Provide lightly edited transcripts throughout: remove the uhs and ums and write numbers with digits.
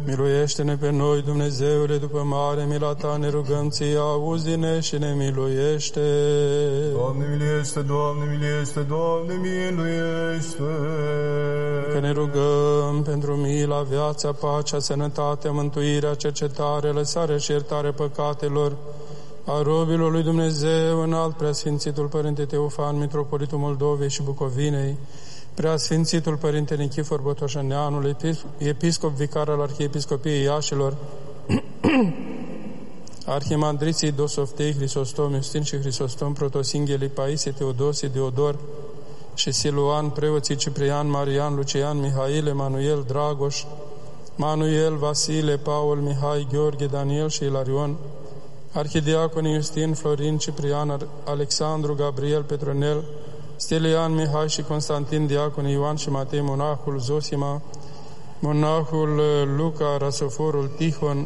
Miluiește-ne pe noi, Dumnezeule, după mare mila Ta, ne rugăm Ție, auzi-ne și ne miluiește. Doamne miluiește, Doamne miluiește, Doamne miluiește. Că ne rugăm pentru mila, viața, pacea, sănătatea, mântuirea, cercetare, lăsarea și iertarea păcatelor a robilor lui Dumnezeu, înalt preasfințitul Părinte Teofan, Mitropolitul Moldovei și Bucovinei, preasfințitul Părinte Nichifor Botoșaneanul, episcop vicar al Arhiepiscopiei Iașilor, arhimandriții Dosoftei, Hristostom, Iustin și Hristostom, protosinghelii Paisie, Teodosie, Deodor și Siluan, preoții Ciprian, Marian, Lucian, Mihail, Emanuel, Dragoș, Manuel, Vasile, Paul, Mihai, Gheorghe, Daniel și Ilarion, arhidiaconii Iustin, Florin, Ciprian, Alexandru, Gabriel, Petronel, Stelian, Mihai și Constantin, diaconii Ioan și Matei, monahul Zosima, monahul Luca, Rasoforul Tihon,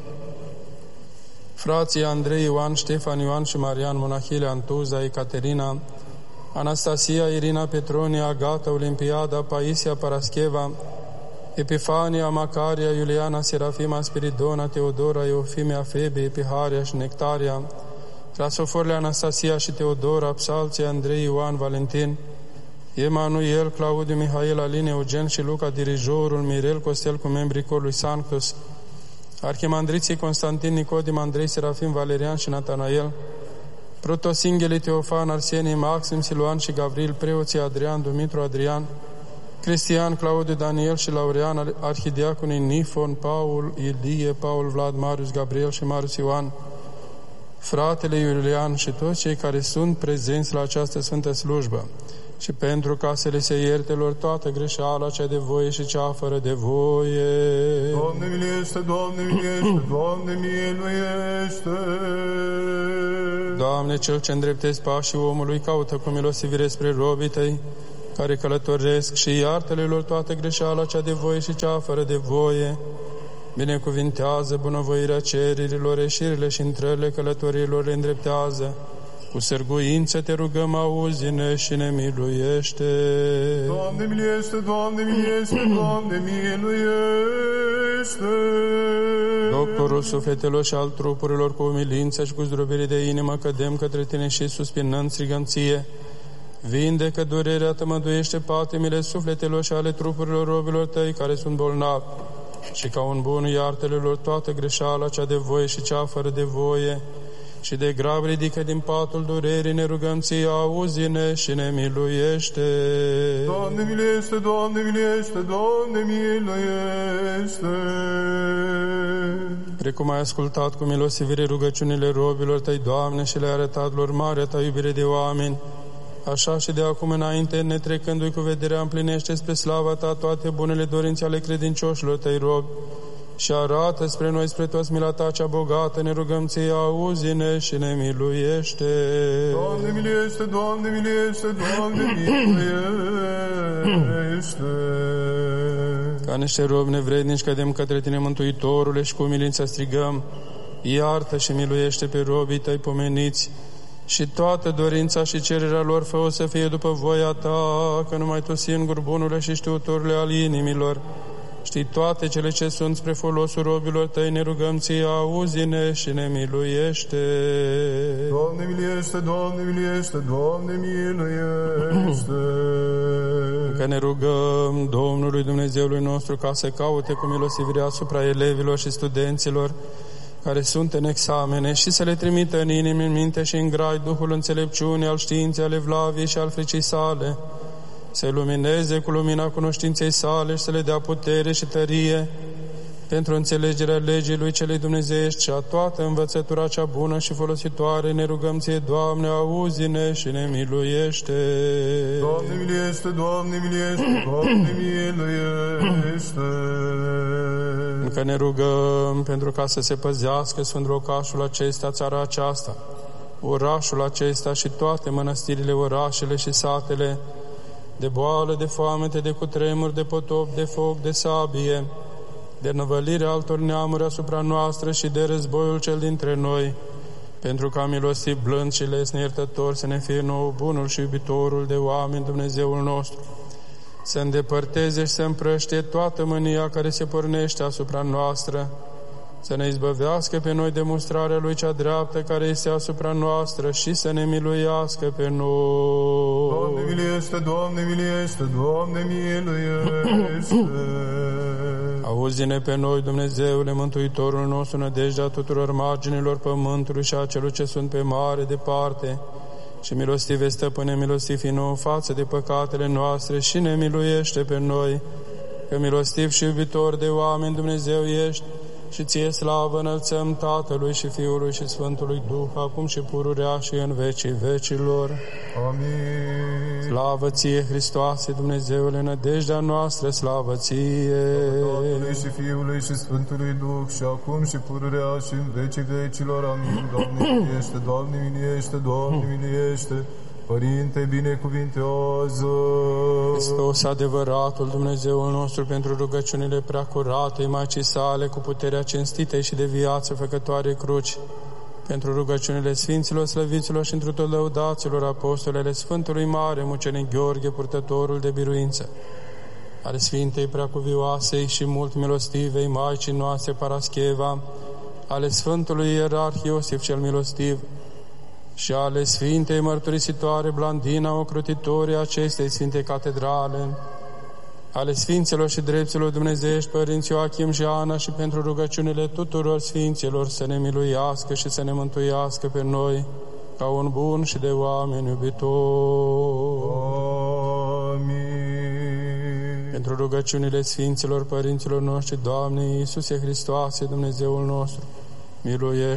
frații Andrei, Ioan, Ștefan, Ioan și Marian, monahile Antuza, Ecaterina, Anastasia, Irina, Petronia, Agata, Olimpiada, Paisia, Parascheva, Epifania, Macaria, Iuliana, Serafima, Spiridona, Teodora, Eufimia, Febe, Epiharia și Nectaria, Rasoforle, Anastasia și Teodora, Psalții, Andrei, Ioan, Valentin, Emanuel, Claudiu, Mihail, Alin, Eugen și Luca, dirijorul, Mirel, Costel cu membrii corului Sanctus, arhimandriții Constantin, Nicodim, Andrei, Serafim, Valerian și Natanael, protosinghelii Teofan, Arsenie, Maxim, Siluan și Gavril, preoții Adrian, Dumitru, Adrian, Cristian, Claudiu, Daniel și Laurean, arhidiaconii Nifon, Paul, Ilie, Paul, Vlad, Marius, Gabriel și Marius Ioan, fratele Iulian și toți cei care sunt prezenți la această sfântă slujbă, și pentru ca să le se ierte lor toată greșeala, cea de voie și cea fără de voie. Doamne miluiește, Doamne miluiește, Doamne miluiește. Doamne, Cel ce îndreptezi pașii omului, caută cu milostivire spre robii Tăi, care călătoresc, și iartă-le lor toată greșeala, cea de voie și cea fără de voie. Binecuvintează bunăvoirea cererilor, ieșirile și intrările călătoriilor le îndreptează. Cu sârguință te rugăm, auzi-ne și ne miluiește. Doamne miluiește, Doamne miluiește, Doamne miluiește. Doctorul sufletelor și al trupurilor, cu umilință și cu zdrobire de inimă cădem către Tine și suspinând strigăm Ție. Vindecă durerea, tămăduiește patimile sufletelor și ale trupurilor robilor Tăi care sunt bolnavi, și ca un bun iartă-le lor toată greșeala, cea de voie și cea fără de voie, și de grav ridică din patul durerii, ne rugăm Ție, auzi-ne și ne miluiește. Doamne miluiește, Doamne miluiește, Doamne miluiește. Precum ai ascultat cu milostivire rugăciunile robilor Tăi, Doamne, și le-ai arătat lor marea Ta iubire de oameni, așa și de acum înainte, netrecându-i cu vederea, împlinește spre slava Ta toate bunele dorințe ale credincioșilor Tăi robi, și arată spre noi, spre toți mila Ta cea bogată, ne rugăm Ție, auzi-ne și ne miluiește. Doamne miluiește, Doamne miluiește, Doamne miluiește. Ca niște robi nevrednici cădem către Tine, Mântuitorule, și cu umilință strigăm, iartă și miluiește pe robii Tăi pomeniți, și toată dorința și cererea lor fă-o să fie după voia Ta, că numai Tu, singur, bunule și știutorule al inimilor, știi toate cele ce sunt spre folosul robilor Tăi, ne rugăm Ție, auzi-ne și ne miluiește. Doamne miluiește, Doamne miluiește, Doamne miluiește. Că ne rugăm Domnului Dumnezeului nostru ca să caute cu milostivire asupra elevilor și studenților care sunt în examene, și să le trimită în inimă, în minte și în grai Duhul înțelepciunii, al științei, ale vlaviei și al fricii Sale, să lumineze cu lumina cunoștinței Sale și să le dea putere și tărie pentru înțelegerea legii Lui celei dumnezeiești și a toată învățătura cea bună și folositoare. Ne rugăm Ție, Doamne, auzi-ne și ne miluiește. Doamne miluiește, Doamne miluiește, Doamne miluiește. Încă ne rugăm pentru ca să se păzească Sfânt locașul acesta, țara aceasta, orașul acesta și toate mănăstirile, orașele și satele, de boală, de foamete, de cutremur, de potop, de foc, de sabie, de năvălirea altor neamuri asupra noastră și de războiul cel dintre noi, pentru ca milostiv, blând și lesne iertător să ne fie nouă bunul și iubitorul de oameni, Dumnezeul nostru. să îndepărteze și să împrăștie toată mânia care se pornește asupra noastră, să ne izbăvească pe noi de mustrarea Lui cea dreaptă care este asupra noastră și să ne miluiască pe noi. Doamne miluiește, Doamne miluiește, Doamne miluiește. Auzi-ne pe noi, Dumnezeule, Mântuitorul nostru, nădejdea tuturor marginilor pământului și a celor ce sunt pe mare departe, și milostive, Stăpâne, milostiv fi nouă față de păcatele noastre și ne miluiește pe noi, că milostiv și iubitor de oameni Dumnezeu ești, și ție slavă înălțăm Tatălui și Fiului și Sfântului Duh, acum și pururea și în vecii vecilor. Amin. Slavă ție, Hristoase, Dumnezeule, nădejdea noastră, slavă ție. Tatălui și Fiului și Sfântului Duh, și acum și pururea și în vecii vecilor. Amin. Doamne miliește, Doamne miliește, Doamne miliește. Părinte binecuvintează. Hristos, adevăratul Dumnezeul nostru, pentru rugăciunile preacuratei Maicii sale, cu puterea cinstitei și de viață făcătoare cruci, pentru rugăciunile Sfinților, Slăviților și întru tot lăudaților apostolele Sfântului Mare Mucenic Gheorghe, purtătorul de biruință, ale Sfintei Preacuvioasei și mult milostivei Maicii noastre Parascheva, ale Sfântului Ierarh Iosif cel Milostiv, și ale Sfintei Mărturisitoare Blandina, ocrotitorii acestei Sfinte Catedrale, ale Sfinților și Drepților Dumnezeiești, Părinți Ioachim și Ana, și pentru rugăciunile tuturor Sfinților să ne miluiască și să ne mântuiască pe noi, ca un bun și de oameni iubitor. Amin. Pentru rugăciunile Sfinților Părinților noștri, Doamne Iisuse Hristoase, Dumnezeul nostru, miluiește.